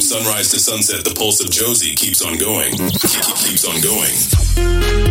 sunrise to sunset, the pulse of Josie keeps on going. Keeps on going.